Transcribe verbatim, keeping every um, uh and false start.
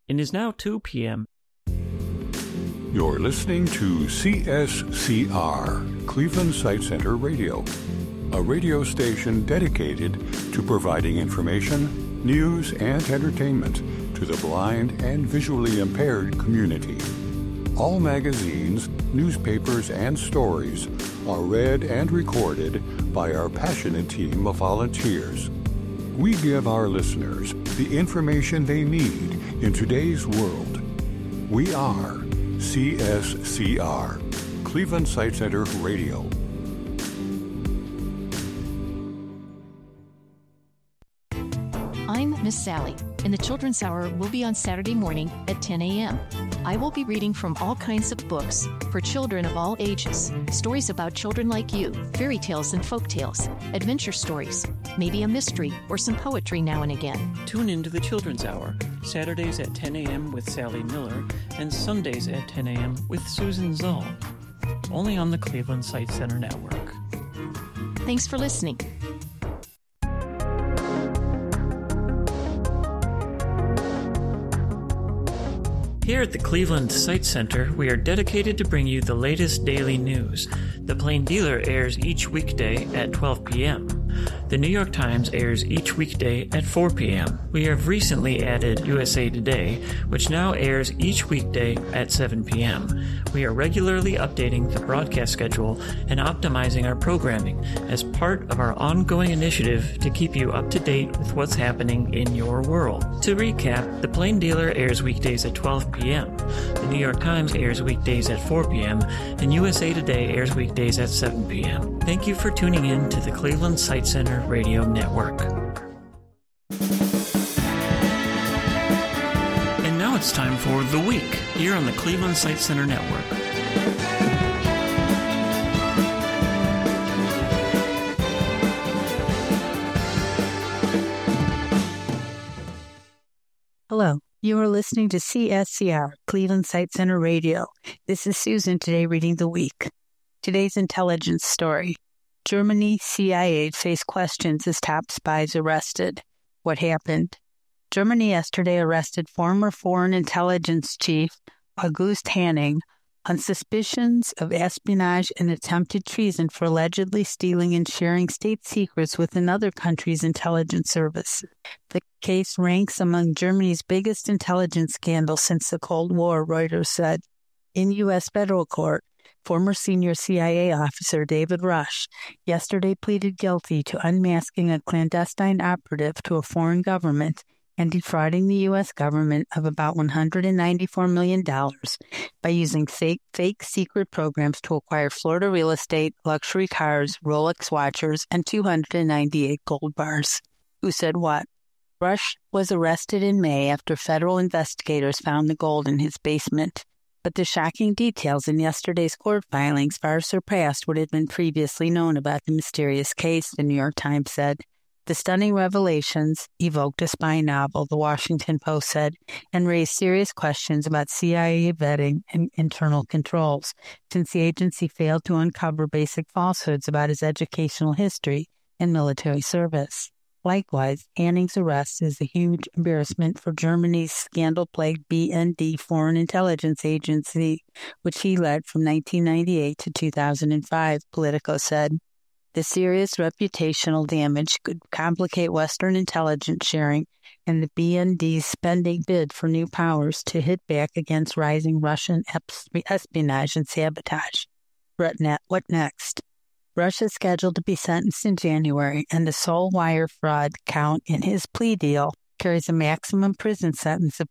It is now two p.m. You're listening to C S C R, Cleveland Sight Center Radio, a radio station dedicated to providing information, news, and entertainment to the blind and visually impaired community. All magazines, newspapers, and stories are read and recorded by our passionate team of volunteers. We give our listeners the information they need in today's world. We are C S C R, Cleveland Sight Center Radio. I'm Miss Sally, and the Children's Hour will be on Saturday morning at ten a.m. I will be reading from all kinds of books for children of all ages. Stories about children like you, fairy tales and folk tales, adventure stories, maybe a mystery or some poetry now and again. Tune in to the Children's Hour, Saturdays at ten a.m. with Sally Miller and Sundays at ten a.m. with Susan Zoll, only on the Cleveland Sight Center Network. Thanks for listening. Here at the Cleveland Sight Center, we are dedicated to bring you the latest daily news. The Plain Dealer airs each weekday at twelve p.m. The New York Times airs each weekday at four p.m. We have recently added U S A Today, which now airs each weekday at seven p.m. We are regularly updating the broadcast schedule and optimizing our programming as part of our ongoing initiative to keep you up to date with what's happening in your world. To recap, The Plain Dealer airs weekdays at twelve p.m. The New York Times airs weekdays at four p.m. and U S A Today airs weekdays at seven p.m. Thank you for tuning in to the Cleveland Sight Center Radio Network. And now it's time for The Week here on the Cleveland Sight Center Network. Hello, you are listening to C S C R, Cleveland Sight Center Radio. This is Susan today reading The Week. Today's intelligence story. Germany C I A faced questions as top spies arrested. What happened? Germany yesterday arrested former Foreign Intelligence Chief August Hanning on suspicions of espionage and attempted treason for allegedly stealing and sharing state secrets with another country's intelligence service. The case ranks among Germany's biggest intelligence scandals since the Cold War, Reuters said. In U S federal court, former senior C I A officer David Rush yesterday pleaded guilty to unmasking a clandestine operative to a foreign government and defrauding the U S government of about one hundred ninety-four million dollars by using fake, fake secret programs to acquire Florida real estate, luxury cars, Rolex watches, and two hundred ninety-eight gold bars. Who said what? Rush was arrested in May after federal investigators found the gold in his basement. But the shocking details in yesterday's court filings far surpassed what had been previously known about the mysterious case, the New York Times said. The stunning revelations evoked a spy novel, the Washington Post said, and raised serious questions about C I A vetting and internal controls, since the agency failed to uncover basic falsehoods about his educational history and military service. Likewise, Hanning's arrest is a huge embarrassment for Germany's scandal-plagued B N D Foreign Intelligence Agency, which he led from nineteen ninety-eight to two thousand five, Politico said. The serious reputational damage could complicate Western intelligence sharing and the B N D's spending bid for new powers to hit back against rising Russian espionage and sabotage. What next? Rush is scheduled to be sentenced in January, and the sole wire fraud count in his plea deal carries a maximum prison sentence of